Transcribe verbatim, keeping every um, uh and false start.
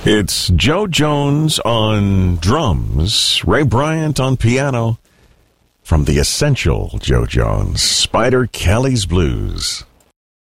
It's Joe Jones on drums, Ray Bryant on piano, from the essential Joe Jones, Spider Kelly's Blues.